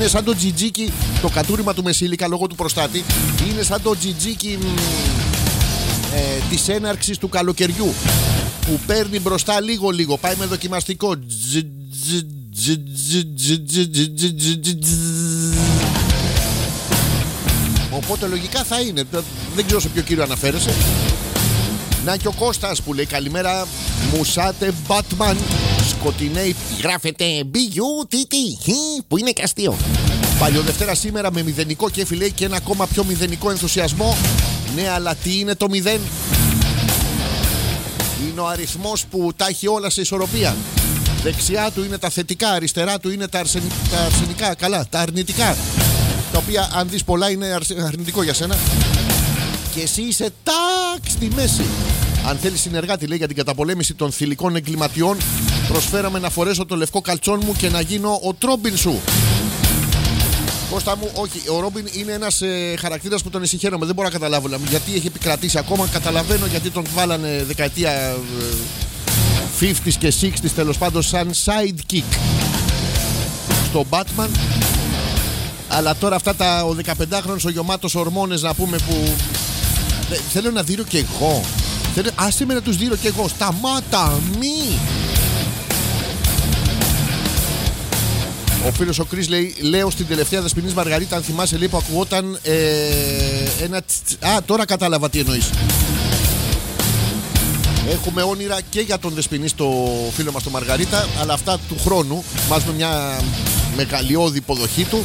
Είναι σαν το τζιτζίκι, το κατούριμα του Μεσήλικα λόγω του προστάτη. Είναι σαν το τζιτζίκι της έναρξης του καλοκαιριού, που παίρνει μπροστά λίγο. Πάει με δοκιμαστικό. Οπότε λογικά θα είναι. Δεν ξέρω σε ποιο κύριο αναφέρεσαι. Να και ο Κώστας που λέει καλημέρα. Μουσάτε Batman. Σκοτεινέ. Γράφεται B-U-T-T που είναι και αστείο. Παλιοδευτέρα σήμερα με μηδενικό κέφι λέει και ένα ακόμα πιο μηδενικό ενθουσιασμό. Ναι, αλλά τι είναι το 0? Είναι ο αριθμός που τα έχει όλα σε ισορροπία. Δεξιά του είναι τα θετικά, αριστερά του είναι τα αρσενικά, καλά, τα αρνητικά. Τα οποία αν δεις πολλά είναι αρνητικό για σένα. Και εσύ είσαι τάκ στη μέση. Αν θέλεις συνεργάτη, λέει, για την καταπολέμηση των θηλυκών εγκληματιών, προσφέραμε να φορέσω το λευκό καλτσόν μου και να γίνω ο Τρόμπιν σου. Κώστα μου, όχι, ο Ρόμπιν είναι ένας χαρακτήρας που τον συγχαίρομαι. Δεν μπορώ να καταλάβω γιατί έχει επικρατήσει ακόμα. Καταλαβαίνω γιατί τον βάλανε δεκαετία 50s και 60s, τέλος πάντων, σαν sidekick στο Batman. Αλλά τώρα αυτά ο 15χρονος ο γεμάτος ορμόνες, να πούμε, που θέλω να δείρω κι εγώ. Άσε με να τους δείρω κι εγώ. Σταμάτα, μη. Ο φίλος ο Κρίς λέει, λέω στην τελευταία Δεσποινής Μαργαρίτα, αν θυμάσαι, λέει, που ακουγόταν ένα τώρα κατάλαβα τι εννοείς. Έχουμε όνειρα και για τον Δεσποινή στο φίλο μας το Μαργαρίτα, αλλά αυτά του χρόνου. Βάζουμε μια μεγαλειώδη υποδοχή του.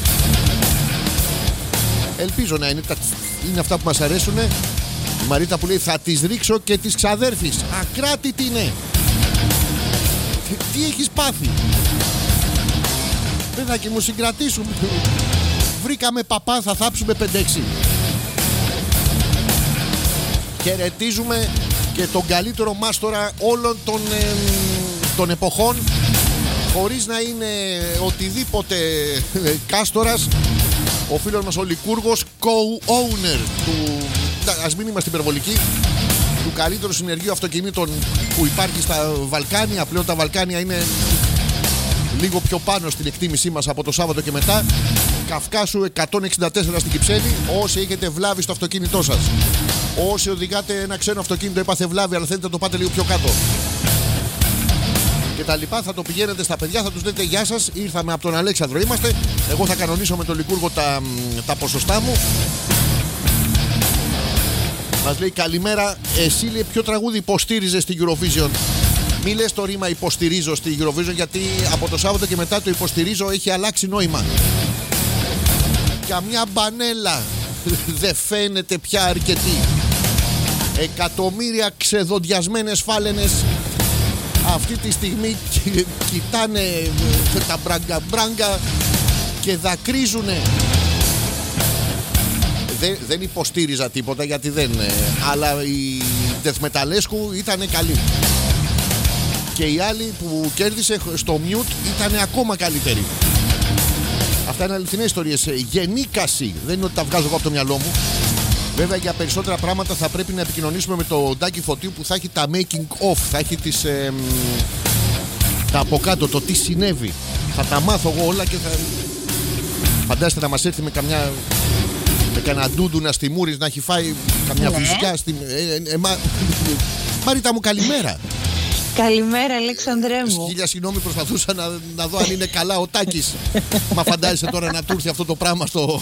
Ελπίζω να είναι αυτά που μας αρέσουν. Η Μαρίτα που λέει, θα τις ρίξω και τις ξαδέρφεις. Ακράτητη είναι. Τι έχεις πάθει? Παιδάκι μου, συγκρατήσουμε. Βρήκαμε παπά, θα θάψουμε 5-6. Χαιρετίζουμε και τον καλύτερο μάστορα όλων των εποχών, χωρίς να είναι οτιδήποτε κάστορας, ο φίλος μας ο Λικούργος, co-owner του, ας μην είμαστε υπερβολικοί, του καλύτερου συνεργείου αυτοκινήτων που υπάρχει στα Βαλκάνια. Πλέον τα Βαλκάνια είναι λίγο πιο πάνω στην εκτίμησή μας από το Σάββατο και μετά. Καυκάσου 164 στην Κυψέλη. Όσοι έχετε βλάβη στο αυτοκίνητό σας, όσοι οδηγάτε ένα ξένο αυτοκίνητο, έπαθε βλάβη, αλλά θέλετε να το πάτε λίγο πιο κάτω και τα λοιπά, θα το πηγαίνετε στα παιδιά, θα τους λέτε γεια σας, ήρθαμε από τον Αλέξανδρο, είμαστε. Εγώ θα κανονίσω με τον Λικούργο τα ποσοστά μου. Μας λέει καλημέρα. Εσύ, λέει, ποιο τραγούδι υποστήριζε στη Eurovision? Μη λες το ρήμα υποστηρίζω στη Eurovision, γιατί από το Σάββατο και μετά το υποστηρίζω έχει αλλάξει νόημα. Καμιά μπανέλα δεν φαίνεται πια αρκετή. Εκατομμύρια ξεδοντιασμένες φάλαινες αυτή τη στιγμή κοιτάνε τα μπράγκα και δακρύζουνε. Δεν υποστήριζα τίποτα γιατί δεν, αλλά η Δεθμεταλέσκου ήταν καλή. Και η άλλη που κέρδισε στο μιούτ ήταν ακόμα καλύτερη. Αυτά είναι αληθινές ιστορίες. Γενίκαση. Δεν είναι ότι τα βγάζω εγώ από το μυαλό μου. Βέβαια, για περισσότερα πράγματα θα πρέπει να επικοινωνήσουμε με το Ντάκη Φωτίου που θα έχει τα making of. Θα έχει τα από κάτω, το τι συνέβη. Θα τα μάθω εγώ όλα και θα... Φαντάζεστε να μας έρθει με κανένα ντούντουνα στη Μούρης να έχει φάει καμιά φυσικά. Μαρίτα μου, καλημέρα. Καλημέρα, Αλέξανδρέ μου. Χίλια συγγνώμη, προσπαθούσα να δω αν είναι καλά ο Τάκης. Μα φαντάζεσαι τώρα να του έρθει αυτό το πράγμα στο...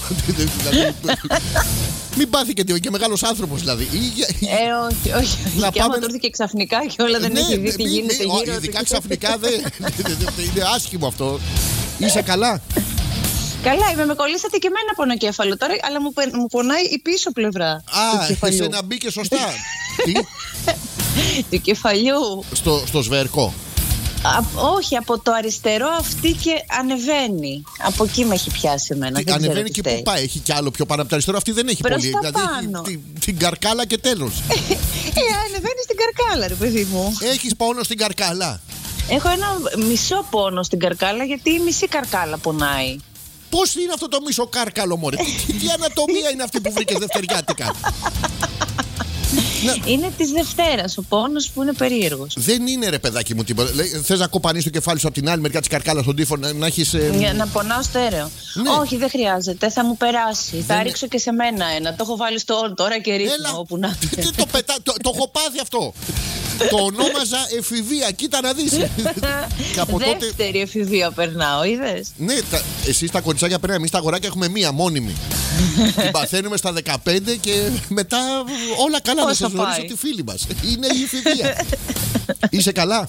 Μην πάθει και μεγάλος άνθρωπος δηλαδή. Όχι. Και άμα του έρθει και ξαφνικά και όλα δεν έχει δει τι γίνεται γύρω. Ειδικά ξαφνικά είναι άσχημο αυτό. Είσαι καλά? Καλά, με κολλήσατε και εμένα πονοκέφαλο τώρα, αλλά μου πονάει η πίσω πλευρά του κεφαλιού. Εσένα μπήκε σωστά. Τι? Του κεφαλιού. Στο σβερκό. Όχι, από το αριστερό αυτή και ανεβαίνει. Από εκεί με έχει πιάσει εμένα. Ανεβαίνει και πού πάει? Έχει κι άλλο πιο πάνω από το αριστερό? Αυτή δεν έχει προς πολύ. Δηλαδή την καρκάλα και τέλος. Ανεβαίνει στην καρκάλα, ρε παιδί μου. Έχεις πόνο στην καρκάλα? Έχω ένα μισό πόνο στην καρκάλα, γιατί η μισή καρκάλα πονάει. Πώς είναι αυτό το μισοκάρκαλο, μωρέ? Τι ανατομία είναι αυτή που βρήκες δευτεριάτικα? Είναι της Δευτέρας ο πόνος που είναι περίεργος. Δεν είναι ρε παιδάκι μου τίποτα. Θες να κοπανείς το κεφάλι σου από την άλλη μεριά της καρκάλας στον τύφο, να έχεις. Να πονάω στέρεο. Ναι. Όχι, δεν χρειάζεται, θα μου περάσει. Θα ρίξω και σε μένα ένα. Το έχω βάλει στο on τώρα και ρίχνω όπου να. Το έχω πάθει αυτό. Το ονόμαζα εφηβεία, κοίτα να δεις. Δεύτερη εφηβεία περνάω, είδες. Ναι, εσείς τα κοριτσάκια περνάμε, εμείς τα αγοράκια έχουμε μία μόνιμη. Την παθαίνουμε στα 15 και μετά όλα καλά. Να σας γνωρίσω τη φίλη μας. Είναι η εφηβεία. Είσαι καλά?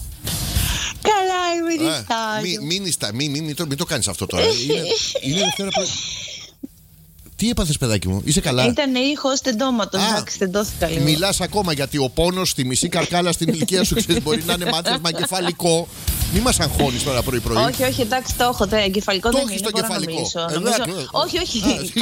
Καλά, μην το κάνεις αυτό τώρα. Είναι Δευτέρα. Τι έπαθες παιδάκι μου, είσαι καλά? Ήταν ήχος τεντώματος, εντάξει, τεντώθηκα λίγο. Μιλάς ακόμα γιατί ο πόνος στη μισή καρκάλα στην ηλικία σου ξέρεις, μπορεί να είναι μάθημα εγκεφαλικό. Μη μας αγχώνεις τώρα πρωί-πρωί. Όχι, εντάξει, το έχω. Εγκεφαλικό δεν είναι. Το εγκεφαλικό. Όχι.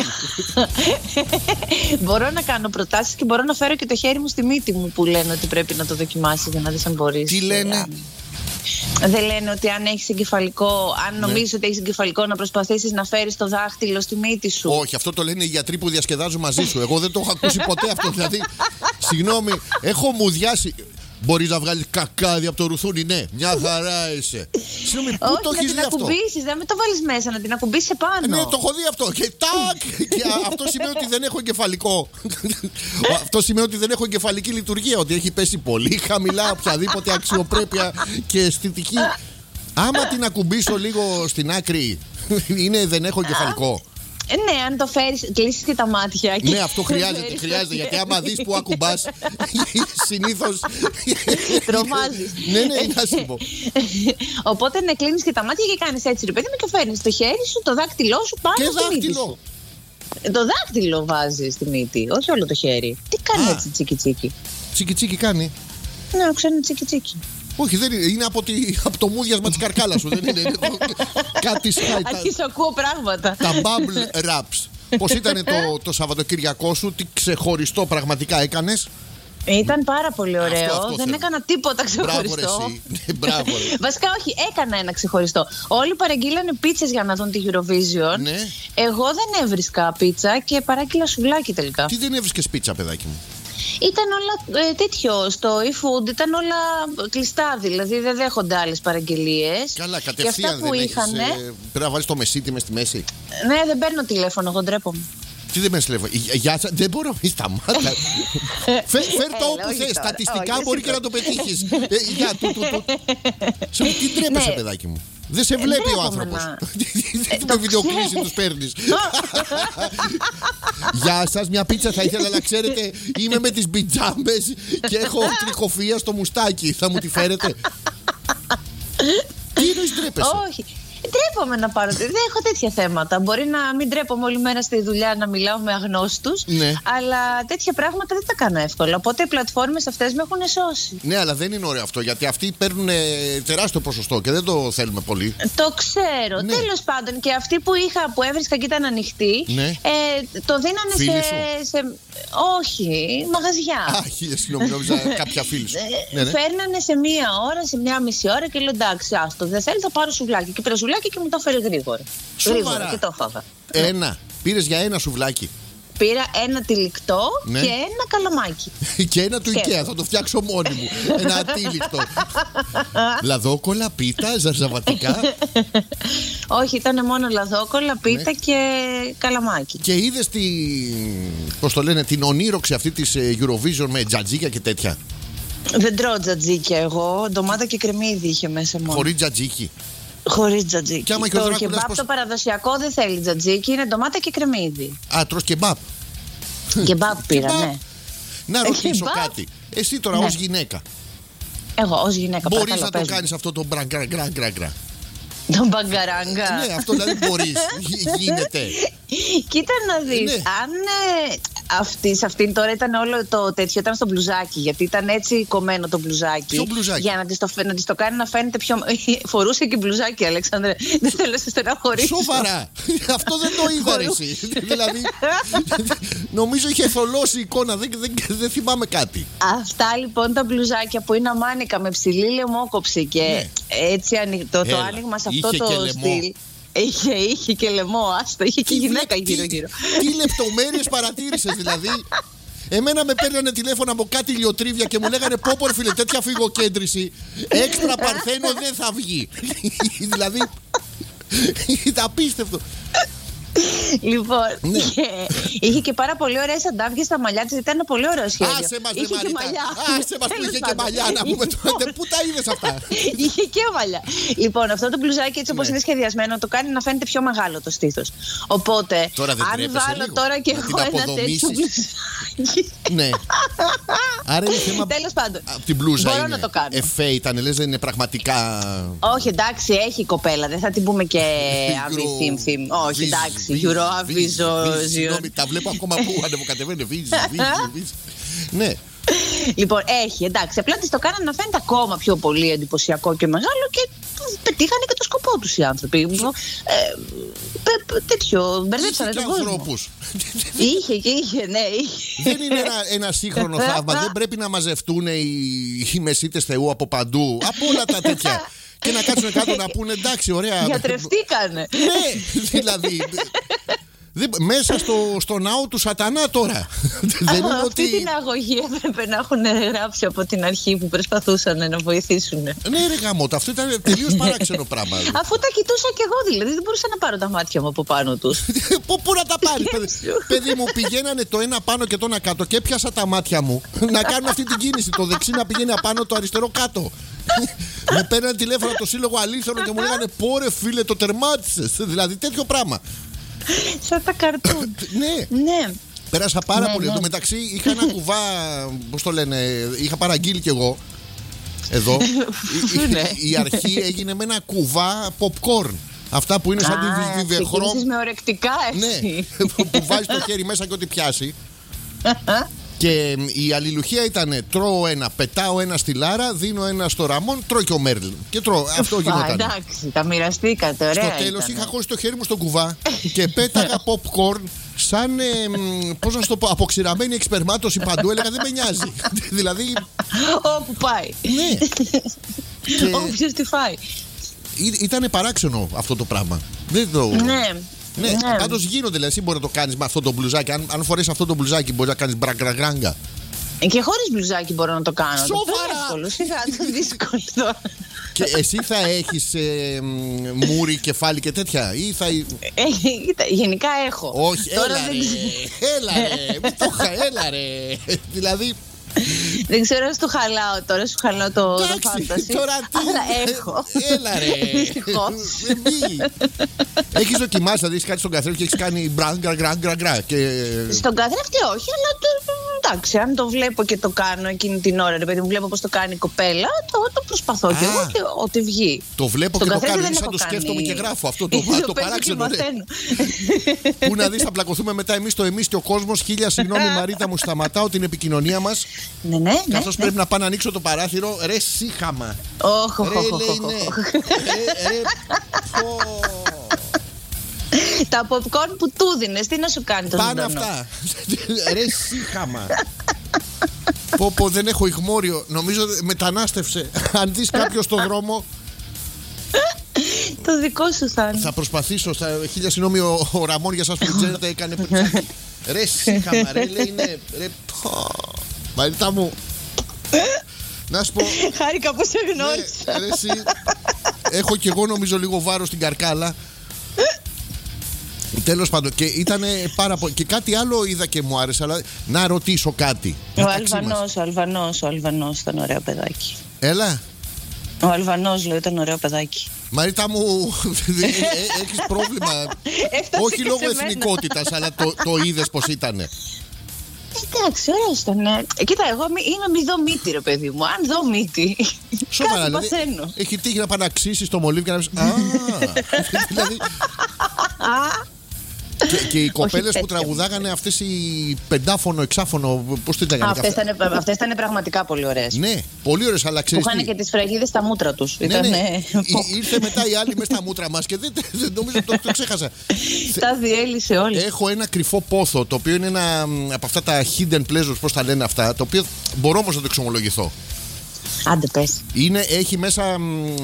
Μπορώ να κάνω προτάσεις και μπορώ να φέρω και το χέρι μου στη μύτη μου που λένε ότι πρέπει να το δοκιμάσεις για να δεις αν μπορείς. Τι λένε? Δεν λένε ότι αν έχεις εγκεφαλικό, αν νομίζεις ότι έχεις εγκεφαλικό, να προσπαθήσεις να φέρεις το δάχτυλο στη μύτη σου. Όχι, αυτό το λένε οι γιατροί που διασκεδάζουν μαζί σου. Εγώ δεν το έχω ακούσει ποτέ αυτό. Δηλαδή, συγγνώμη, έχω μουδιάσει. Μπορείς να βγάλεις κακάδι από το ρουθούνι, ναι. Μια χαρά είσαι. Συγγνώμη, πού το έχεις δει αυτό? Να την ακουμπήσεις, δεν με το βάλεις μέσα, να την ακουμπήσεις επάνω. Ναι, το έχω δει αυτό. Και τάκ! Και αυτό σημαίνει ότι δεν έχω εγκεφαλικό. Αυτό σημαίνει ότι δεν έχω εγκεφαλική λειτουργία. Ότι έχει πέσει πολύ χαμηλά οποιαδήποτε αξιοπρέπεια και αισθητική. Άμα την ακουμπήσω λίγο στην άκρη, δεν έχω εγκεφαλικό. Ναι, αν το φέρεις, κλείσεις και τα μάτια. Ναι, αυτό χρειάζεται. Γιατί άμα δεις που ακουμπάς, συνήθως τρομάζεις. Ναι, είναι άσχημο. Οπότε ναι, κλείνεις και τα μάτια και κάνεις έτσι, ρε παιδί μου, και φέρνεις το χέρι σου, το δάκτυλό σου πάνω στη μύτη σου. Το δάκτυλο βάζεις στη μύτη, όχι όλο το χέρι. Τι κάνει έτσι τσίκι-τσίκι? Τσίκι-τσίκι κάνει? Ναι, ξέρω τσίκι-τσίκι. Όχι, δεν είναι από το μούδιασμα της καρκάλας σου. Δεν είναι κάτι σκάει. Αρχίζω να ακούω πράγματα. Τα bubble wraps. Πώς ήταν το Σαββατοκύριακό σου? Τι ξεχωριστό πραγματικά έκανες? Ήταν πάρα πολύ ωραίο. Δεν έκανα τίποτα ξεχωριστό. Μπράβο, ρε. Βασικά, όχι, έκανα ένα ξεχωριστό. Όλοι παραγγείλανε πίτσες για να δουν τη Eurovision. Ναι. Εγώ δεν έβρισκα πίτσα και παράγγειλα σουβλάκι τελικά. Τι δεν έβρισκες πίτσα, παιδάκι μου? Ήταν όλα τέτοιο. Στο eFood ήταν όλα κλειστά, δηλαδή δεν δέχονται άλλες παραγγελίες. Καλά, κατευθείαν δεν έχεις. Πρέπει να βάλεις το μεσίτη μες στη μέση. Ναι, δεν παίρνω τηλέφωνο, εγώ ντρέπομαι. Τι δεν παίρνεις τηλέφωνο? Γεια σας, δεν μπορώ, σταμάτα. Φέρ το όπου θες. Στατιστικά μπορεί και να το πετύχεις. Τι ντρέπεσαι, παιδάκι μου? Δεν σε βλέπει ο άνθρωπος. Με βιντεοκλήση τους παίρνεις. Γεια σας, μια πίτσα θα ήθελα, να ξέρετε, είμαι με τις πιτζάμπες και έχω τριχοφυΐα στο μουστάκι. Θα μου τη φέρετε? Τι εννοείς ντρέπεσαι? Όχι. Ντρέπομαι να πάρω. Δεν έχω τέτοια θέματα. Μπορεί να μην ντρέπομαι όλη μέρα στη δουλειά να μιλάω με αγνώστους. Ναι. Αλλά τέτοια πράγματα δεν τα κάνω εύκολα. Οπότε οι πλατφόρμες αυτές με έχουν σώσει. Ναι, αλλά δεν είναι ωραίο αυτό. Γιατί αυτοί παίρνουν τεράστιο ποσοστό και δεν το θέλουμε πολύ. Το ξέρω. Ναι. Τέλος πάντων, και αυτοί που έβρισκα και ήταν ανοιχτοί, ναι. το δίνανε σε. Όχι, μαγαζιά. Συγγνώμη, νόμιζα κάποια φίλη σου. Ναι. Φέρνανε σε μία ώρα, σε μία μισή ώρα και λέω εντάξει, άστο. Δεν θέλει, θα πάρω σουβλάκι. Και πήρα σουβλάκι και μου το έφερε γρήγορα. Σοβαρά? Και το φάγα. Ένα. Πήρες για ένα σουβλάκι? Πήρα ένα τυλικτό, ναι, και ένα καλαμάκι. Και ένα του IKEA, θα το φτιάξω μόνη μου. Ένα ατύλικτο. Λαδόκολα, πίτα, ζαρζαβατικά. Όχι, ήταν μόνο λαδόκολα, πίτα, ναι, και καλαμάκι. Και είδες πώς το λένε, την ονείροξη αυτή της Eurovision με τζατζίκια και τέτοια? Δεν τρώω τζατζίκια εγώ. Ντομάτα και κρεμμύδι είχε μέσα μόνο. Χωρίς τζατζίκι? Χωρίς τζατζίκι. Το κεμπάπ το παραδοσιακό δεν θέλει τζατζίκι, είναι ντομάτα και κρεμμύδι. Α, τρως κεμπάπ? Κεμπάπ πήρα, ναι. Να ρωτήσω κάτι. Εσύ τώρα, ναι, ως γυναίκα. Εγώ ως γυναίκα. Μπορείς να το κάνεις αυτό το μπραγκραγκραγκραγκρα? Τον μπαγκαράγκα. Ναι, αυτό δηλαδή μπορείς. Γίνεται. Κοίτα να δεις, ναι, αν σε αυτήν τώρα ήταν όλο το τέτοιο, ήταν στο μπλουζάκι, γιατί ήταν έτσι κομμένο το μπλουζάκι. Ποιο μπλουζάκι? Για να της το κάνει να φαίνεται πιο. Φορούσε και μπλουζάκι, Αλέξανδρε. Δεν θέλω να σε στεναχωρήσω. Σοβαρά? Αυτό δεν το είδα εσύ. Δηλαδή, νομίζω είχε θολώσει η εικόνα, δεν θυμάμαι κάτι. Αυτά λοιπόν τα μπλουζάκια που είναι αμάνικα με ψηλή λαιμόκοψη και ναι, έτσι το άνοιγμα σε αυτό το στυλ. Είχε και λαιμό, άστα, είχε και γυναίκα γύρω-γύρω. Τι λεπτομέρειες παρατήρησες δηλαδή? Εμένα με παίρνανε τηλέφωνα από κάτι ηλιοτρίβια και μου λέγανε πω φίλε, τέτοια φυγοκέντρηση έξτρα παρθένο δεν θα βγει. Δηλαδή ήταν απίστευτο. Λοιπόν, Ναι. είχε και πάρα πολύ ωραίες αντάβιες στα μαλλιά της. Ήταν ένα πολύ ωραίο σχέδιο. Άσε μας, Είχε και μαλλιά. Άσε μας που είχε και μαλλιά να πούμε τότε. Πού τα είδες αυτά? Είχε και μαλλιά. Λοιπόν, αυτό το μπλουζάκι έτσι όπως είναι σχεδιασμένο το κάνει να φαίνεται πιο μεγάλο το στήθος. Οπότε, Τώρα δεν αν τρέπεσαι βάλω λίγο τώρα και να εγώ την ένα τέτοιο αποδομήσεις? μπλουζάκι. Ναι. Άρα είναι θέμα. Τέλος πάντων. Από την μπλούζα Μπορώ είναι. να το κάνω. Εφέ ήταν, λες, δεν είναι πραγματικά. Όχι, εντάξει, έχει η κοπέλα. Δεν θα την πούμε και αβι-θυμ-θυμ. Όχι, εντάξει, γιουρό, αβίζο, Συγγνώμη, τα βλέπω ακόμα που ανεβοκατεβαίνει. Βίζ. Ναι. Λοιπόν, έχει, εντάξει. Απλά τη το κάνανε να φαίνεται ακόμα πιο πολύ εντυπωσιακό και μεγάλο και πετύχανε και το σκοπό τους οι άνθρωποι. Τέτοιο, μπερδέψανε τον κόσμο. Ανθρώπους. Είχε, ναι. Δεν είναι ένα σύγχρονο θαύμα. Δεν πρέπει να μαζευτούν οι μεσίτες Θεού από παντού. Από όλα τα τέτοια. Και να κάτσουν κάτω να πούνε εντάξει, ωραία. Γιατρευτήκανε. Ναι, δηλαδή. Μέσα στο ναό του σατανά τώρα. Δεν είναι Αυτή ότι. την αγωγή έπρεπε να έχουν γράψει από την αρχή που προσπαθούσαν να βοηθήσουν. Ναι, ρε γαμώτα, αυτό ήταν τελείως παράξενο πράγμα. Αφού τα κοιτούσα κι εγώ, δηλαδή δεν μπορούσα να πάρω τα μάτια μου από πάνω τους. Πού να τα πάρει, παιδί μου, πηγαίνανε το ένα πάνω και το ένα κάτω και έπιασα τα μάτια μου να κάνουν αυτή την κίνηση. Το δεξί να πηγαίνει απάνω, το αριστερό κάτω. Με παίρνανε τηλέφωνο από το Σύλλογο Αλήθωνο και μου λέγανε πόρε φίλε, το τερμάτισες. Δηλαδή τέτοιο πράγμα. Σαν τα καρτούν. Ναι. Πέρασα πάρα πολύ. Ναι. Εδώ μεταξύ είχα ένα κουβά. Πώς το λένε, είχα παραγγείλει κι εγώ. Εδώ. Η αρχή έγινε με ένα κουβά popcorn. Αυτά που είναι σαν τη βιβεχρό. Με ορεκτικά, έτσι. Ναι, που βάζει το χέρι μέσα και ό,τι πιάσει. Και η αλληλουχία ήταν τρώω ένα, πετάω ένα στη Λάρα, δίνω ένα στο Ραμόν, τρώει και ο Μέρλ. Και τρώω. Αυτό γινόταν. Εντάξει, τα μοιραστήκατε, ωραία. Στο τέλος είχα χώσει το χέρι μου στον κουβά και πέταγα popcorn σαν, πώς να σου το πω, αποξηραμένη εξπερμάτωση παντού. Έλεγα δεν με νοιάζει. Δηλαδή. Όπου πάει. Ναι. Όποιος τη φάει. Ήτανε παράξενο αυτό το πράγμα. Δεν το. Ναι, πάντως γίνονται, δηλαδή, εσύ μπορεί να το κάνεις με αυτό το μπλουζάκι. Αν φορέσεις αυτό το μπλουζάκι, μπορεί να κάνεις μπραγκραγράγκα. Και χωρίς μπλουζάκι μπορώ να το κάνω. Σοβαρά! Εύκολο, σιγά το δύσκολο τώρα. Και εσύ θα έχεις μούρι, κεφάλι και τέτοια, ή θα. Γενικά έχω. Όχι, έλα ρε, μην το έλα ρε. Δηλαδή. Δεν ξέρω αν σου χαλάω τώρα, σου χαλάω το φάνταση. Τώρα τι. Αλλά έχω. Έλα ρε. Έχεις δοκιμάσει, δηλαδή έχεις κάτι στον καθρέφτη και έχεις κάνει μπραγκραγραγραγραγρά. Στον καθρέφτη όχι, αλλά εντάξει, αν το βλέπω και το κάνω εκείνη την ώρα, ρε παιδί μου, βλέπω πως το κάνει η κοπέλα, το προσπαθώ και εγώ και ό,τι βγει. Το βλέπω και το κάνω, είναι σαν το σκέφτομαι και γράφω αυτό το παράξενο. Πού να δεις, θα πλακωθούμε μετά εμείς το εμείς και ο κόσμος. Χίλια συγγνώμη Μαρίτα μου, σταματάω την επικοινωνία μας. Ναι. Καθώς πρέπει να πάω να ανοίξω το παράθυρο. Ρε σύχαμα. Τα popcorn που του δίνες, τι να σου κάνει το ζωντανό. Πάνε αυτά. Ρε σύχαμα. Πω δεν έχω ηχμόριο. Νομίζω μετανάστευσε. Αν δεις κάποιο στον δρόμο. Το δικό σου θα είναι. Θα προσπαθήσω. Χίλια συγγνώμη, ο Ραμόν για σας που ξέρετε έκανε πουτσάκι. Ρε σύχαμα, ρε λέει ναι. Μαρίτα μου. Να σου πω. Χάρηκα που σε γνώρισα. Έχω κι εγώ νομίζω λίγο βάρος στην καρκάλα. Τέλος πάντων, και ήταν πάρα πολύ. Και κάτι άλλο είδα και μου άρεσε, αλλά να ρωτήσω κάτι. Ο Αλβανός ήταν ωραίο παιδάκι. Έλα. Ο Αλβανός, λέω, ήταν ωραίο παιδάκι. Μαρίτα μου, έχεις πρόβλημα. Όχι λόγω εθνικότητας, αλλά το είδες πως ήτανε. Εντάξει, ωραίος ήταν. Κοίτα, εγώ είμαι μηδό μύτη, ρε παιδί μου. Αν δω μύτη. Σοβαρά, δηλαδή. Έχει τύχει να πάει να ξύσεις το μολύβι και να πεις. Δηλαδή. Και οι κοπέλες που τραγουδάγανε αυτές οι πεντάφωνο, εξάφωνο, πώς την λέγανε. Αυτές ήταν πραγματικά πολύ ωραίες. Ναι, πολύ ωραίες, αλλά ξέρεις. Που είχαν και τις φραγίδες στα μούτρα τους. Ναι. Ήρθε μετά η άλλη μες στα μούτρα μας και δεν νομίζω το ξέχασα. Τα διέλυσε όλοι. Έχω ένα κρυφό πόθο, το οποίο είναι ένα από αυτά τα hidden pleasures, πώς τα λένε αυτά, το οποίο μπορώ όμως να το εξομολογηθώ. Άντε πες. Έχει μέσα,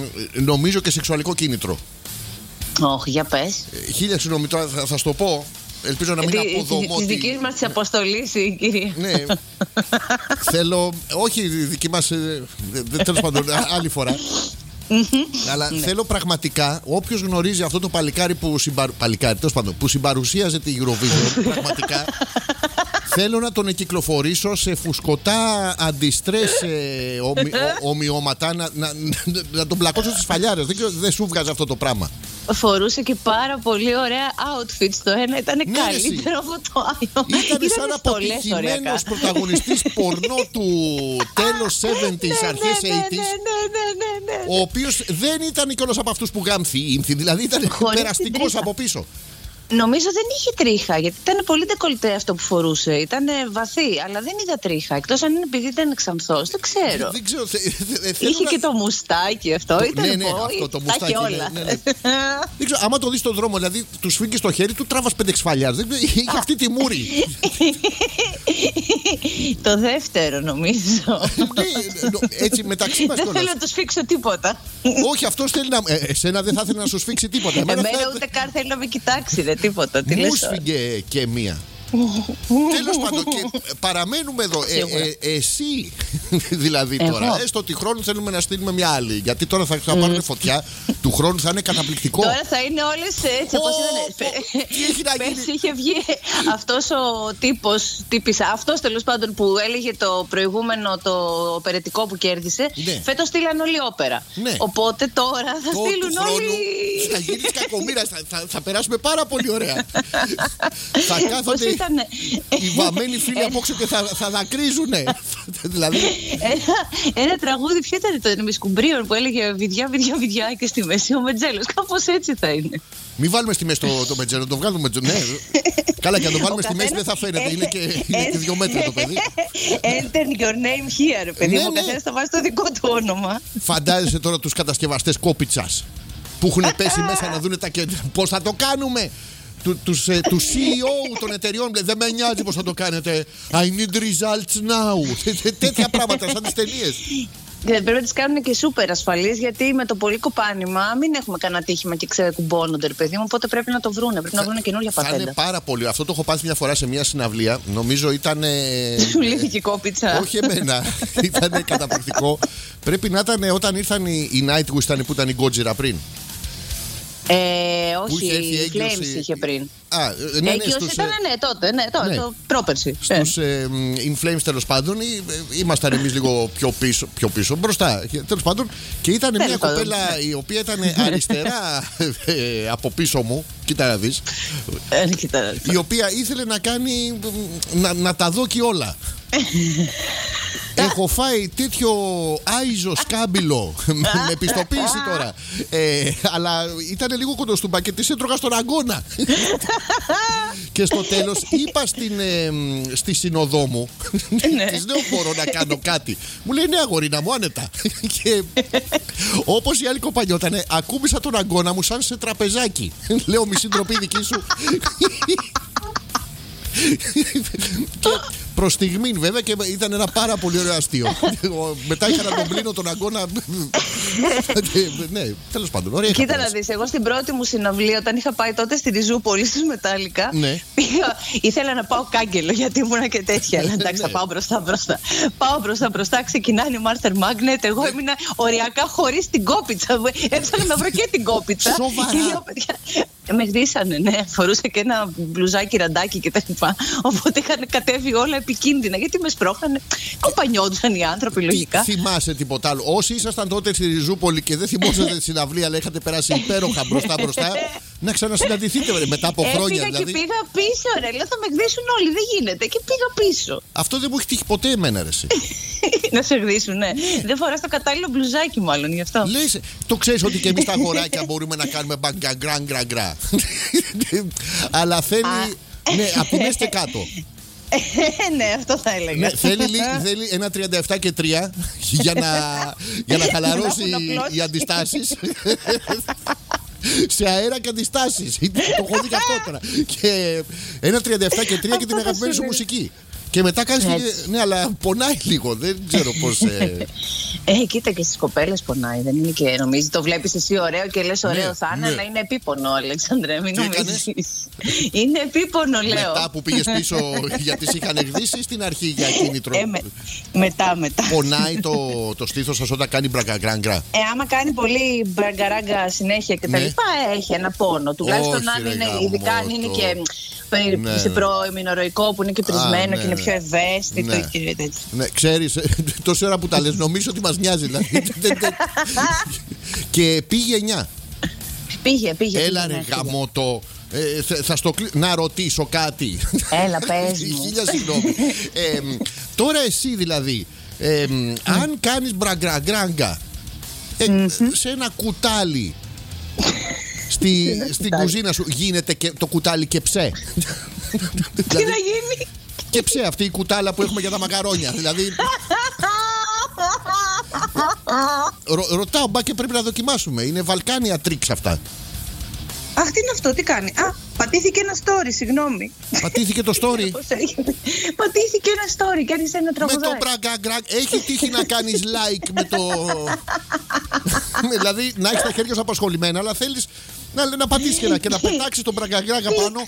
νομίζω, και σεξουαλικό κίνητρο. Όχι, για πες. Χίλια συγγνώμη, τώρα θα σου το πω. Ελπίζω να μην αποδομώ. Τη δική μα τη αποστολή, κυρία. Ναι. Θέλω. Όχι, δική μα. Τέλος πάντων, άλλη φορά. Αλλά θέλω πραγματικά, όποιος γνωρίζει αυτό το παλικάρι που συμπαρουσίαζε τη Eurovision, πραγματικά θέλω να τον εκυκλοφορήσω σε φουσκωτά αντιστρες ομοιώματα, να τον πλακώσω στις φαλιάρες. Δεν σου βγάζει αυτό το πράγμα. Φορούσε και πάρα πολύ ωραία outfits. Το ένα ήταν καλύτερο από το άλλο. Ήταν σαν αποτυχημένος πρωταγωνιστής πορνό του τέλος 70s, αρχές 80s. Ο οποίος δεν ήταν κιόλας από αυτούς που γάμθη, δηλαδή ήταν περαστικός από πίσω. Νομίζω δεν είχε τρίχα, γιατί ήταν πολύ ντεκολτέ αυτό που φορούσε. Ήταν βαθύ, αλλά δεν είδα τρίχα. Εκτός αν είναι επειδή ήταν ξανθός, δεν ξέρω. Δεν ξέρω. Είχε και το μουστάκι αυτό. Ήταν αυτό το μουστάκι. Όλα. Δεν ξέρω, άμα το δεις στον δρόμο, δηλαδή του σφίγγει στο χέρι, του τράβας 5-6 φαλιάρες. Είχε αυτή τη μούρη. Το δεύτερο, νομίζω. Έτσι μεταξύ μας. Δεν θέλω να του σφίξω τίποτα. Όχι, αυτός θέλει να. Εσένα δεν θα ήθελε να σου σφίξει τίποτα. Εμένα ούτε καν θέλει να με κοιτάξει. Τίποτα, μου σφίγγε και μία. Τέλος πάντων, και παραμένουμε εδώ. Εσύ δηλαδή τώρα, έστω ότι χρόνου θέλουμε να στείλουμε μια άλλη. Γιατί τώρα θα πάρουμε φωτιά. Του χρόνου θα είναι καταπληκτικό. Τώρα θα είναι όλες έτσι όπως ήταν. Τι έχει να γίνει? Πέρσι είχε βγει αυτός ο τύπης, αυτός τέλος πάντων που έλεγε το προηγούμενο το οπερετικό που κέρδισε. Φέτος στείλαν όλη όπερα. Οπότε τώρα θα στείλουν όλοι. Θα γίνει κακομοίρα. Θα περάσουμε πάρα πολύ ωραία. Θα κάθονται οι βαμμένοι φίλοι απόξω και θα δακρύζουνε. Δηλαδή. Ένα τραγούδι, ποιο ήταν το Μισκουμπρίων που έλεγε βιδιά, βιδιά, βιδιά και στη μέση ο Μετζέλος. Κάπως έτσι θα είναι. Μην βάλουμε στη μέση το Μετζέλο, το βγάλουμε. Ναι. Καλά, και αν το βάλουμε στη μέση δεν θα φαίνεται. Είναι και 2 μέτρα το παιδί. Enter your name here, παιδί μου. Ο καθένας θα βάζει το δικό του όνομα. Φαντάζεσαι τώρα τους κατασκευαστές κόπιτσας που έχουν πέσει μέσα να δουν πώς θα το κάνουμε. Του CEO των εταιριών, δεν με νοιάζει πώς θα το κάνετε. I need results now. Τέτοια πράγματα σαν τις ταινίες. Πρέπει να τις κάνουν και σούπερ ασφαλείς, γιατί με το πολύ κοπάνημα μην έχουμε κανένα τύχημα και ξεκουμπώνονται, ρε παιδί μου. Οπότε πρέπει να το βρούνε. Πρέπει να βρουν καινούργια πατέντα. Θα είναι πάρα πολύ. Αυτό το έχω πάθει μια φορά σε μια συναυλία. Νομίζω ήταν. Σου λύθηκε η κόπιτσα. Όχι εμένα. Ήταν καταπληκτικό. Πρέπει να ήταν όταν ήρθαν οι Nightwish που ήταν η Gojira πριν. Όχι, η Flames είχε πριν. Έγκυος ήταν, τότε, το πρόπερση. Στους In Flames τέλος πάντων ήμασταν εμείς λίγο πιο πίσω, μπροστά τέλος πάντων. Και ήταν μια κοπέλα η οποία ήταν αριστερά από πίσω μου. Κοίτα να δεις. Η οποία ήθελε να κάνει να τα δω και όλα. Έχω φάει τέτοιο άιζο σκάμπιλο με πιστοποίηση τώρα. Αλλά ήταν λίγο κοντοστούμπα και της έτρωγα στον αγκώνα. Και στο τέλος είπα στη συνοδό μου, της λέω μπορώ να κάνω κάτι. Μου λέει ναι αγορίνα μου, άνετα. Και όπως η άλλη κοπανιότανε, ακούμπησα τον αγκώνα μου σαν σε τραπεζάκι. Λέω μη συντροπή δική σου. Και προς στιγμή βέβαια, και ήταν ένα πάρα πολύ ωραίο αστείο. Μετά είχα να τον πλύνω τον αγκώνα. Ναι, τέλος πάντων, ωραία. Κοίτα να δεις, εγώ στην πρώτη μου συναυλία, όταν είχα πάει τότε στη Ριζούπολη στους Μετάλλικα, ήθελα να πάω κάγκελο γιατί ήμουνα και τέτοια. Αλλά εντάξει, θα πάω μπροστά. Πάω μπροστά, ξεκινάνε οι Master Magnet. Εγώ έμεινα οριακά χωρίς την κόπιτσα. Έψαχνα να βρω και την κόπιτσα. Σοβαρά. Με χτίσανε, ναι. Φορούσα και ένα μπλουζάκι ραντάκι κτλ. Οπότε είχαν κατέβει όλα επικίνδυνα, γιατί με σπρώχανε. Κοπανιόντουσαν οι άνθρωποι, λογικά. Θυμάσαι τίποτα άλλο? Όσοι ήσασταν τότε στη Ριζούπολη και δεν θυμόσατε τη συναυλία, αλλά είχατε περάσει υπέροχα μπροστά, να ξανασυναντηθείτε μετά από χρόνια. Πήγα και πήγα πίσω, ρε. Λέω θα με χτίσουν όλοι, δεν γίνεται. Και πήγα πίσω. Αυτό δεν μου έχει τύχει ποτέ εμένα, ρε. Να σε χτίσουν, ναι. Δεν φοράς το κατάλληλο μπλουζάκι, μάλλον γι' αυτό. Λες, το ξέρεις ότι και εμείς τα αγοράκια μπορούμε να κάνουμε μπαγκαγκραγκραγκρά. Αλλά θέλει. Ναι, από τη μέση και κάτω. Ναι, αυτό θα έλεγα. Ναι, θέλει ένα 37 και 3 για να χαλαρώσει οι αντιστάσεις. Σε αέρα και αντιστάσεις. Το έχω δει και αυτό τώρα. Και ένα 37 και 3 και την αγαπημένη σου μουσική. Και μετά κάνεις. Ναι, αλλά πονάει λίγο. Δεν ξέρω πώς. Κοίτα και στις κοπέλες πονάει, δεν είναι και νομίζει. Το βλέπεις εσύ ωραίο και λες ωραίο θα είναι, αλλά είναι επίπονο, Αλέξανδρε, μην νομίζεις. Είναι επίπονο, λέω. Μετά που πήγες πίσω γιατί σε είχαν εκδίσει στην αρχή για κίνητρο. Μετά. Πονάει το στήθος σας όταν κάνει μπραγκαγκράγκα? Άμα κάνει πολύ μπραγκαράγκα συνέχεια και τα λοιπά, έχει ένα πόνο. Τουλάχιστον αν είναι, ειδικά αν είναι και σε προημινορροϊκό που είναι και πρισμένο και είναι πιο ευαίσθητο. Ναι, ξέρεις, τόση ώρα που τα λες νομίζω ότι μας νοιάζει δηλαδή. Και πήγε 9. Πήγε. Έλα ρε γαμώτο. Να ρωτήσω κάτι. Έλα, πες μου. Χίλια συγγνώμη. Τώρα εσύ δηλαδή, αν κάνεις μπραγκαγκράγκα σε ένα κουτάλι στην κουζίνα σου, γίνεται και το κουτάλι και ψέ? Τι να γίνει? Και ψέ, αυτή η κουτάλα που έχουμε για τα μακαρόνια. Δηλαδή ρωτάω, μπα και πρέπει να δοκιμάσουμε. Είναι Βαλκάνια τρίξ αυτά. Αχ, τι είναι αυτό, τι κάνει? Πατήθηκε ένα story, συγγνώμη. Πατήθηκε το story. Πατήθηκε ένα story και άρχισε ένα τραγουδάκι. Με το μπραγκαγκράγκα. Έχει τύχει να κάνεις like με το... Δηλαδή να έχεις τα χέρια σου απασχολημένα, αλλά θέλεις να πατήσεις και να πετάξεις τον μπραγκαγκράγκα πάνω.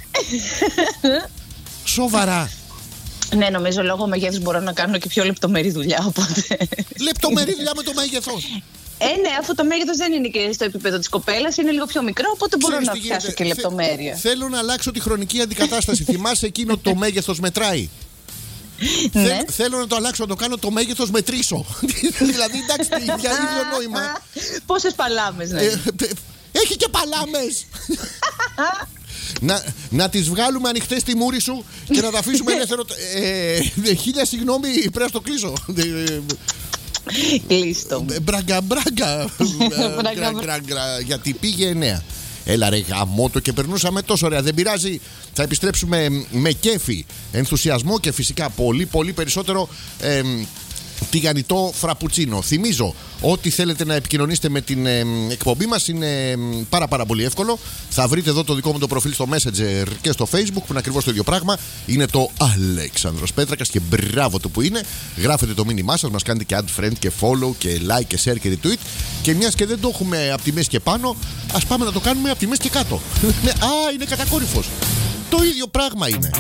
Σοβαρά? Ναι, νομίζω λόγω μεγέθους μπορώ να κάνω και πιο λεπτομερή δουλειά, οπότε... Λεπτομερή δουλειά με το μέγεθος? Ναι, αφού το μέγεθος δεν είναι και στο επίπεδο της κοπέλας, είναι λίγο πιο μικρό, οπότε μπορώ να πιάσω και λεπτομέρεια. Θέλω να αλλάξω τη χρονική αντικατάσταση. Θυμάσαι εκείνο το μέγεθος μετράει? Ναι. Θέλω να το αλλάξω, να το κάνω το μέγεθος μετρήσω. Δηλαδή, εντάξει, για ίδιο νόημα. Πόσες παλάμες, ναι. Έχει και παλάμες. Να τις βγάλουμε ανοιχτές στη μούρη σου και να τα αφήσουμε ελεύθερο. Χίλια συγγνώμη, πρέπει να το κλείσω. Κλείστο. Μπραγκαγκράγκα. Γιατί πήγε 9. Έλα ρε γαμώτο, και περνούσαμε τόσο ωραία. Δεν πειράζει, θα επιστρέψουμε με κέφι, ενθουσιασμό και φυσικά πολύ πολύ περισσότερο τηγανιτό φραπουτσίνο. Θυμίζω ότι θέλετε να επικοινωνήσετε με την εκπομπή μας είναι πάρα πολύ εύκολο. Θα βρείτε εδώ το δικό μου το προφίλ στο Messenger και στο Facebook που είναι ακριβώς το ίδιο πράγμα. Είναι το Αλέξανδρος Πέτρακας και μπράβο του που είναι. Γράφετε το μήνυμά σας, μας κάνετε και add friend και follow και like και share και retweet. Και μιας και δεν το έχουμε από τη μέση και πάνω, ας πάμε να το κάνουμε από τη μέση και κάτω. Είναι κατακόρυφος. Το ίδιο πράγμα είναι.